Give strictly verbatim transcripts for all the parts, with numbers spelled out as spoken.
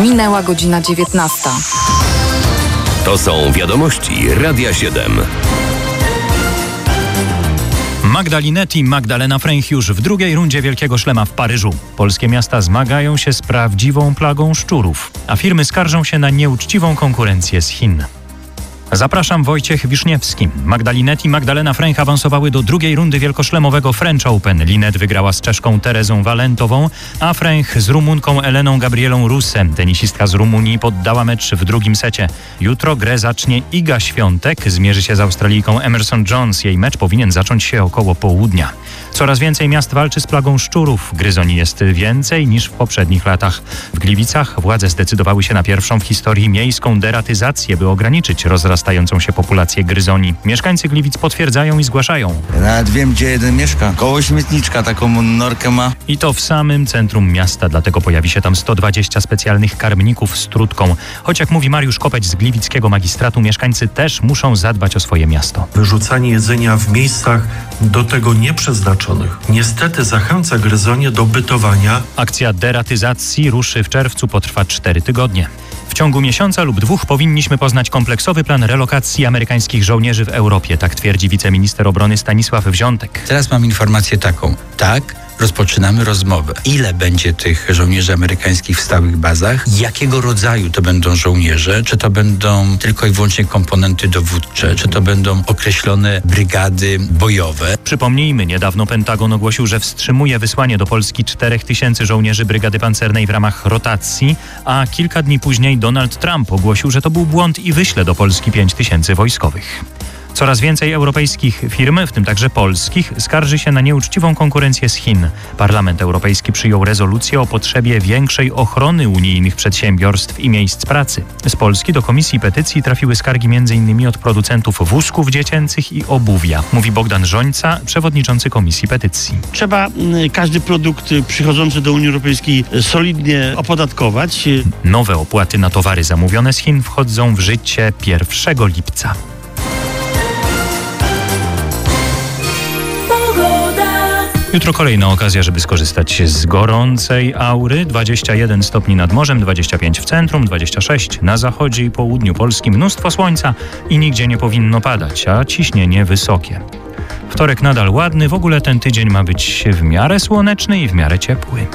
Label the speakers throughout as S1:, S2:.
S1: Minęła godzina dziewiętnasta.
S2: To są wiadomości Radia siedem.
S3: Magda Linette i Magdalena Fręch już w drugiej rundzie Wielkiego Szlema w Paryżu. Polskie miasta zmagają się z prawdziwą plagą szczurów, a firmy skarżą się na nieuczciwą konkurencję z Chin. Zapraszam, Wojciech Wiszniewski. Magda Linette i Magdalena Fręch awansowały do drugiej rundy wielkoszlemowego French Open. Linette wygrała z Czeszką Terezą Walentową, a Fręch z Rumunką Eleną Gabrielą Rusem. Tenisistka z Rumunii poddała mecz w drugim secie. Jutro grę zacznie Iga Świątek. Zmierzy się z Australijką Emerson Jones. Jej mecz powinien zacząć się około południa. Coraz więcej miast walczy z plagą szczurów. Gryzoni jest więcej niż w poprzednich latach. W Gliwicach władze zdecydowały się na pierwszą w historii miejską deratyzację, by ograniczyć rozrastającą się populację gryzoni. Mieszkańcy Gliwic potwierdzają i zgłaszają.
S4: Nawet wiem, gdzie jeden mieszka. Koło śmietniczka taką norkę ma.
S3: I to w samym centrum miasta, dlatego pojawi się tam sto dwadzieścia specjalnych karmników z trutką. Choć jak mówi Mariusz Kopeć z gliwickiego magistratu, mieszkańcy też muszą zadbać o swoje miasto.
S5: Wyrzucanie jedzenia w miejscach do tego nieprzeznaczonych niestety zachęca gryzonie do bytowania.
S3: Akcja deratyzacji ruszy w czerwcu, potrwa cztery tygodnie. W ciągu miesiąca lub dwóch powinniśmy poznać kompleksowy plan relokacji amerykańskich żołnierzy w Europie, tak twierdzi wiceminister obrony Stanisław Wziątek.
S6: Teraz mam informację taką. Tak, rozpoczynamy rozmowę. Ile będzie tych żołnierzy amerykańskich w stałych bazach? Jakiego rodzaju to będą żołnierze? Czy to będą tylko i wyłącznie komponenty dowódcze? Czy to będą określone brygady bojowe?
S3: Przypomnijmy, niedawno Pentagon ogłosił, że wstrzymuje wysłanie do Polski czterech tysięcy żołnierzy brygady pancernej w ramach rotacji, a kilka dni później Donald Trump ogłosił, że to był błąd i wyśle do Polski pięć tysięcy wojskowych. Coraz więcej europejskich firm, w tym także polskich, skarży się na nieuczciwą konkurencję z Chin. Parlament Europejski przyjął rezolucję o potrzebie większej ochrony unijnych przedsiębiorstw i miejsc pracy. Z Polski do Komisji Petycji trafiły skargi między innymi od producentów wózków dziecięcych i obuwia, mówi Bogdan Żońca, przewodniczący Komisji Petycji.
S7: Trzeba każdy produkt przychodzący do Unii Europejskiej solidnie opodatkować.
S3: Nowe opłaty na towary zamówione z Chin wchodzą w życie pierwszego lipca. Jutro kolejna okazja, żeby skorzystać z gorącej aury. dwadzieścia jeden stopni nad morzem, dwadzieścia pięć w centrum, dwadzieścia sześć na zachodzie i południu Polski. Mnóstwo słońca i nigdzie nie powinno padać, a ciśnienie wysokie. Wtorek nadal ładny, w ogóle ten tydzień ma być w miarę słoneczny i w miarę ciepły.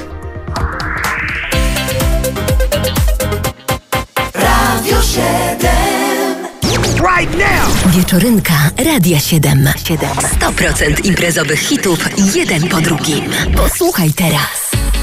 S8: Radio siedem.
S9: Right now. Wieczorynka Radia siedem. sto procent imprezowych hitów, jeden po drugim. Posłuchaj teraz.